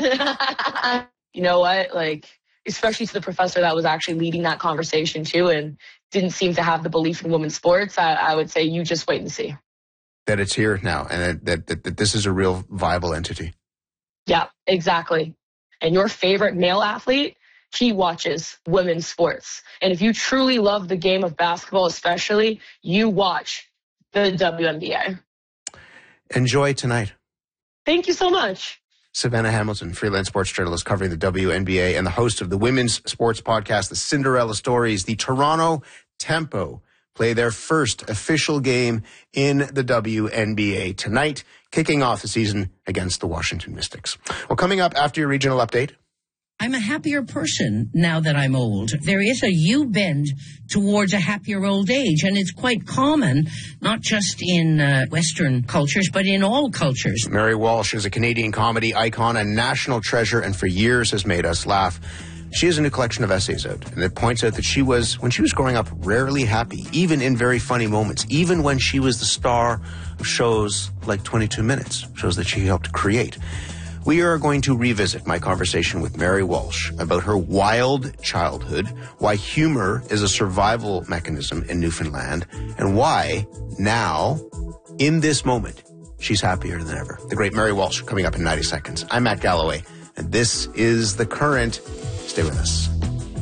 You know what? Like, especially to the professor that was actually leading that conversation too and didn't seem to have the belief in women's sports, I would say you just wait and see. That it's here now and that this is a real viable entity. Yeah, exactly. And your favorite male athlete, he watches women's sports. And if you truly love the game of basketball especially, you watch the WNBA. Enjoy tonight. Thank you so much. Savannah Hamilton, freelance sports journalist covering the WNBA and the host of the women's sports podcast, The Cinderella Stories. The Toronto Tempo play their first official game in the WNBA tonight, kicking off the season against the Washington Mystics. Well, coming up after your regional update. I'm a happier person now that I'm old. There is a U-bend towards a happier old age, and it's quite common, not just in Western cultures, but in all cultures. Mary Walsh is a Canadian comedy icon, a national treasure, and for years has made us laugh. She has a new collection of essays out, and it points out that she was, when she was growing up, rarely happy, even in very funny moments, even when she was the star of shows like 22 Minutes, shows that she helped create. We are going to revisit my conversation with Mary Walsh about her wild childhood, why humor is a survival mechanism in Newfoundland, and why now, in this moment, she's happier than ever. The great Mary Walsh coming up in 90 seconds. I'm Matt Galloway, and this is The Current. Stay with us.